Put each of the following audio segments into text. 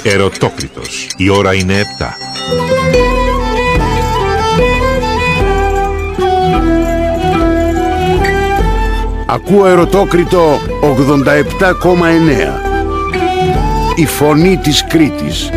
Ερωτόκριτος. Η ώρα είναι 7. Ακούω Ερωτόκριτο 87,9. Η φωνή της Κρήτης.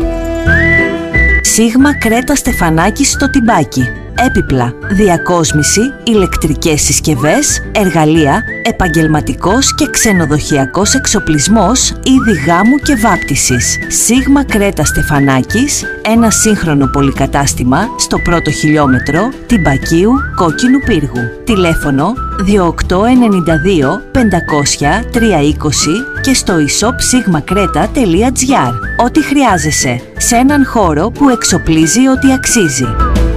Σίγμα Κρέτα Στεφανάκης στο Τιμπάκι. Έπιπλα, διακόσμηση, ηλεκτρικές συσκευές, εργαλεία, επαγγελματικός και ξενοδοχειακός εξοπλισμός, είδη γάμου και βάπτισης. Σίγμα Κρέτα Στεφανάκης, ένα σύγχρονο πολυκατάστημα στο πρώτο χιλιόμετρο Τιμπακίου Κόκκινου Πύργου. Τηλέφωνο 2892 500 320 και στο e-shop-sigmacreta.gr. Ό,τι χρειάζεσαι σε έναν χώρο που εξοπλίζει ό,τι αξίζει.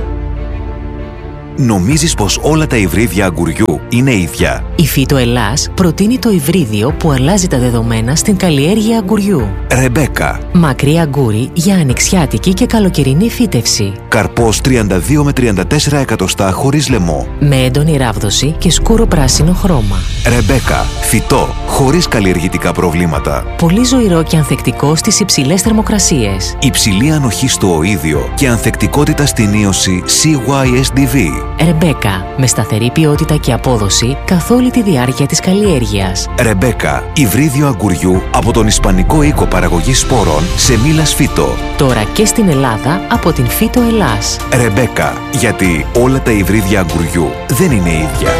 Νομίζεις πως όλα τα υβρίδια αγκουριού είναι ίδια? Η Φύτο Ελλάς προτείνει το υβρίδιο που αλλάζει τα δεδομένα στην καλλιέργεια αγκουριού. Ρεμπέκα. Μακρύ αγκούρι για ανοιξιάτικη και καλοκαιρινή φύτευση. Καρπός 32 με 34 εκατοστά χωρίς λαιμό. Με έντονη ράβδωση και σκούρο πράσινο χρώμα. Ρεμπέκα. Φυτό χωρίς καλλιεργητικά προβλήματα. Πολύ ζωηρό και ανθεκτικό στις υψηλές θερμοκρασίες. Υψηλή ανοχή στο οΐδιο και ανθεκτικότητα στην ίωση CYSDV. Ρεμπέκα. Με σταθερή ποιότητα και απόδοση καθ' όλη τη διάρκεια της καλλιέργειας. Ρεμπέκα. Υβρίδιο αγκουριού από τον Ισπανικό οίκο παραγωγής σπόρων σε Μίλας Φύτο. Τώρα και στην Ελλάδα από την Φύτο Ελλάς. Ρεμπέκα. Γιατί όλα τα υβρίδια αγκουριού δεν είναι ίδια.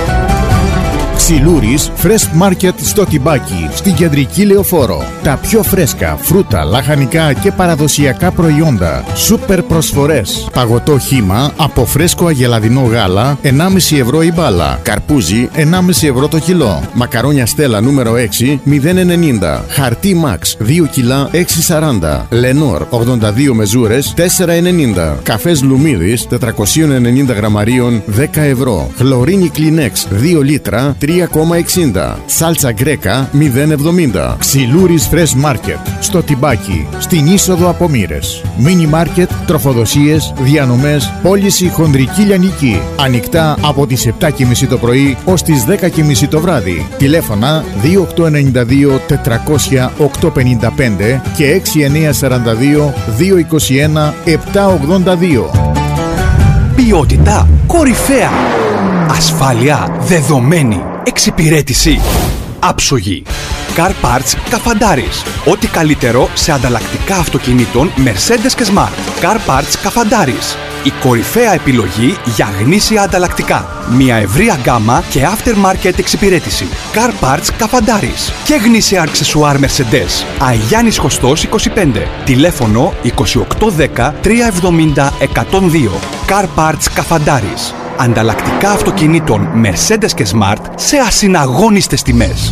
Ξυλούρης Fresh Market στο Τιμπάκι, στην κεντρική Λεωφόρο. Τα πιο φρέσκα φρούτα, λαχανικά και παραδοσιακά προϊόντα. Σούπερ προσφορές. Παγωτό χύμα από φρέσκο αγελαδινό γάλα 1,5 ευρώ η μπάλα. Καρπούζι 1,5 ευρώ το κιλό. Μακαρόνια Στέλλα νούμερο 6 0,90. Χαρτί Max 2 κιλά 6,40. Λενόρ 82 μεζούρες 4,90. Καφές Λουμίδης 490 γραμμαρίων 10 ευρώ. Χλωρίνη Kleenex 2 λίτρα 3,60. Σάλτσα γκρέκα 0,70. Ξυλούρης Fresh Market στο Τιμπάκι, στην είσοδο από Μοίρες. Μίνι μάρκετ, τροφοδοσίες, διανομές, πώληση χονδρική λιανική. Ανοιχτά από τις 7.30 το πρωί ως τις 10.30 το βράδυ. Τηλέφωνα 2892 400 855 και 6942 221 782. Ποιότητα κορυφαία. Ασφάλεια δεδομένη. Εξυπηρέτηση άψογη. Car Parts Καφαντάρης. Ό,τι καλύτερο σε ανταλλακτικά αυτοκινήτων Mercedes και Smart. Car Parts Καφαντάρης. Η κορυφαία επιλογή για γνήσια ανταλλακτικά. Μια ευρεία γκάμα και aftermarket εξυπηρέτηση. Car Parts Καφαντάρης. Και γνήσια αξεσουάρ Mercedes. Αγιάννης Χωστός 25. Τηλέφωνο 2810 370 102. Car Parts Καφαντάρης. Ανταλλακτικά αυτοκινήτων Mercedes και Smart σε ασυναγώνιστες τιμές.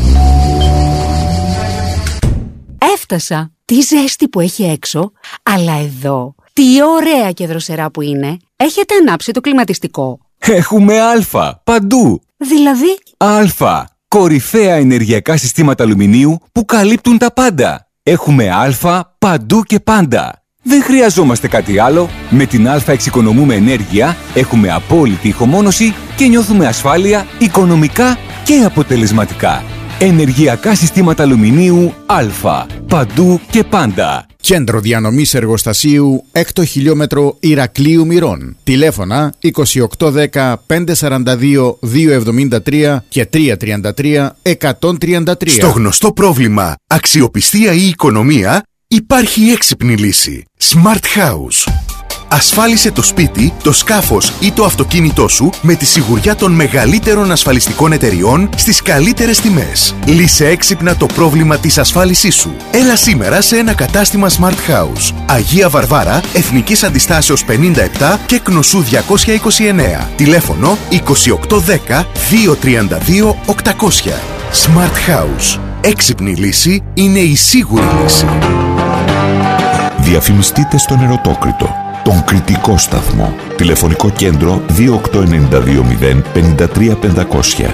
Έφτασα! Τι ζέστη που έχει έξω, αλλά εδώ τι ωραία και δροσερά που είναι. Έχετε ανάψει το κλιματιστικό? Έχουμε Α παντού. Δηλαδή? Α. Κορυφαία ενεργειακά συστήματα αλουμινίου που καλύπτουν τα πάντα. Έχουμε Α παντού και πάντα. Δεν χρειαζόμαστε κάτι άλλο. Με την Α εξοικονομούμε ενέργεια, έχουμε απόλυτη ηχομόνωση και νιώθουμε ασφάλεια οικονομικά και αποτελεσματικά. Ενεργειακά συστήματα αλουμινίου Α. Παντού και πάντα. Κέντρο διανομής εργοστασίου 6ο χιλιόμετρο Ηρακλείου Μυρών. Τηλέφωνα 2810 542 273 και 333 133. Στο γνωστό πρόβλημα αξιοπιστία ή οικονομία υπάρχει έξυπνη λύση. Smart House. Ασφάλισε το σπίτι, το σκάφος ή το αυτοκίνητό σου με τη σιγουριά των μεγαλύτερων ασφαλιστικών εταιριών στις καλύτερες τιμές. Λύσε έξυπνα το πρόβλημα της ασφάλισής σου. Έλα σήμερα σε ένα κατάστημα Smart House. Αγία Βαρβάρα, Εθνικής Αντιστάσεως 57 και Κνωσού 229. Τηλέφωνο 2810 232 800. Smart House. Έξυπνη λύση είναι η σίγουρη λύση. Διαφημιστείτε στον Ερωτόκριτο, τον κριτικό σταθμό. Τηλεφωνικό κέντρο 28920 53500.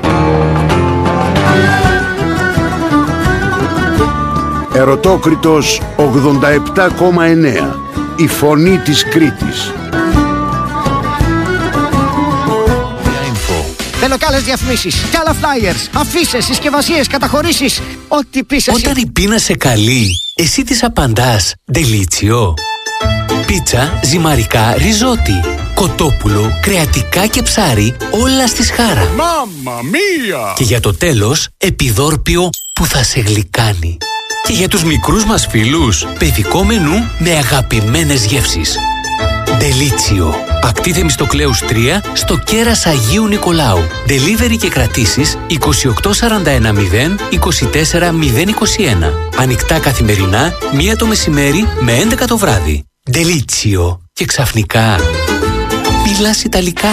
Ερωτόκριτος 87,9. Η φωνή της Κρήτης. Θέλω κι άλλες διαφημίσεις, κι άλλα flyers, αφίσες, συσκευασίες, καταχωρήσεις. Ό,τι πεις εσύ. Όταν η πείνα σε καλεί, εσύ της απαντάς «Ντελίτσιο». Πίτσα, ζυμαρικά, ριζότι, κοτόπουλο, κρεατικά και ψάρι, όλα στη σχάρα. Μάμμα μία! Και για το τέλος, επιδόρπιο που θα σε γλυκάνει. Και για τους μικρούς μας φίλους, παιδικό μενού με αγαπημένες γεύσεις. Ντελίτσιο. Ακτή Θεμιστοκλέους 3 στο κέρας Αγίου Νικολάου. Delivery και κρατήσεις 28410 24021. Ανοιχτά καθημερινά 1 το μεσημέρι με 11 το βράδυ. Ντελίτσιο. Και ξαφνικά μιλάς Ιταλικά.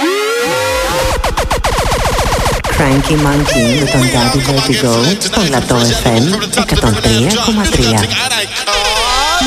Cranky Monkey με τον Daddy Vertigo στο Λατό FM 103,3.